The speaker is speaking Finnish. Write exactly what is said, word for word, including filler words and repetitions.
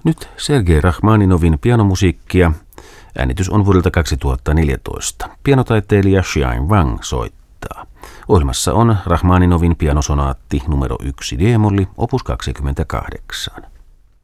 Nyt Sergei Rachmaninovin pianomusiikkia. Äänitys on vuodelta kaksituhattaneljätoista. Pianotaiteilija Xian Wang soittaa. Ohjelmassa on Rachmaninovin pianosonaatti numero yksi D-molli, opus kaksikymmentäkahdeksan.